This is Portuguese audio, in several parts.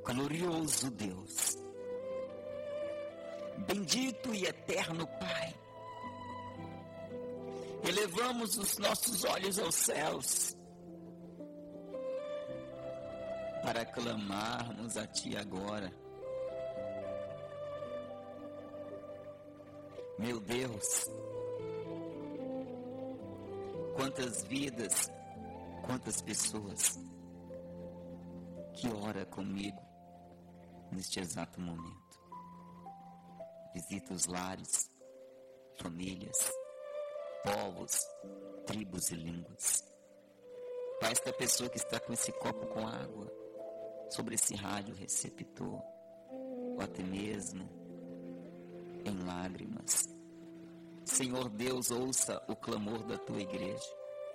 glorioso Deus, bendito e eterno Pai, elevamos os nossos olhos aos céus para clamarmos a Ti agora. Meu Deus, quantas vidas, quantas pessoas que ora comigo neste exato momento. Visita os lares, famílias, povos, tribos e línguas. Pai, esta pessoa que está com esse copo com água sobre esse rádio receptor, ou até mesmo em lágrimas. Senhor Deus, ouça o clamor da Tua igreja.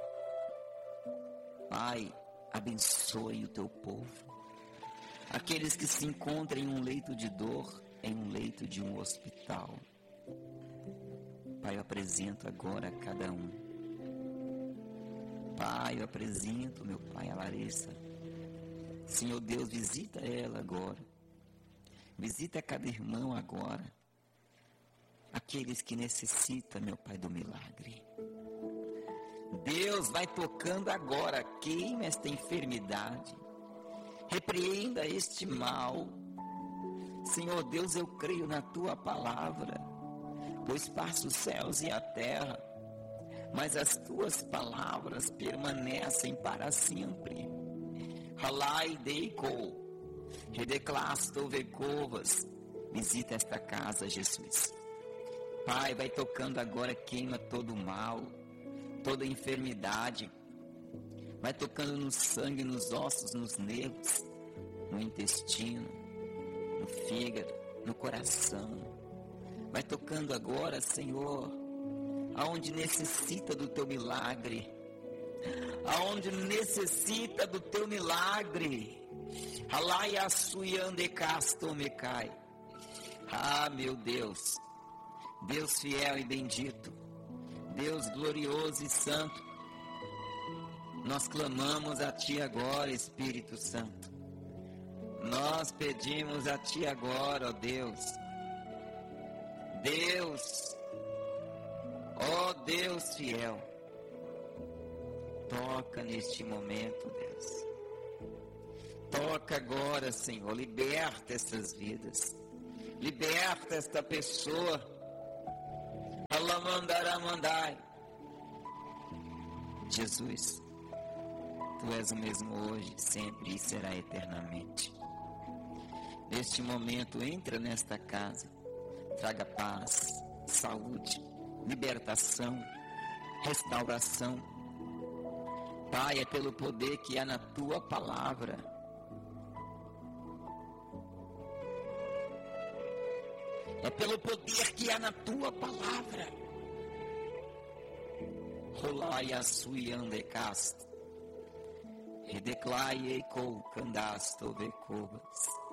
Pai, abençoe o Teu povo. Aqueles que se encontram em um leito de dor, em um leito de um hospital. Pai, eu apresento agora a cada um. Pai, eu apresento, meu Pai, a Larissa. Senhor Deus, visita ela agora. Visita cada irmão agora. Aqueles que necessitam, meu Pai, do milagre. Deus, vai tocando agora, queima esta enfermidade. Repreenda este mal. Senhor Deus, eu creio na Tua palavra, pois passa os céus e a terra, mas as Tuas palavras permanecem para sempre. Halai deiko, redeclasto vecovas. Visita esta casa, Jesus. Pai, vai tocando agora, queima todo o mal, toda enfermidade. Vai tocando no sangue, nos ossos, nos nervos, no intestino, no fígado, no coração. Vai tocando agora, Senhor, aonde necessita do Teu milagre. Aonde necessita do Teu milagre. Alaia suiande casto me cai. Ah, meu Deus, Deus fiel e bendito, Deus glorioso e santo, nós clamamos a Ti agora, Espírito Santo. Nós pedimos a Ti agora, ó Deus. Deus, ó Deus fiel, toca neste momento, Deus. Toca agora, Senhor, liberta essas vidas. Liberta esta pessoa. Alamandaramandai. Jesus, Tu és o mesmo hoje, sempre e será eternamente. Neste momento, entra nesta casa, traga paz, saúde, libertação, restauração. Pai, é pelo poder que há na Tua palavra. É pelo poder que há na Tua palavra. Rolai a suiande cast. Redeclai eco candasto vecovas.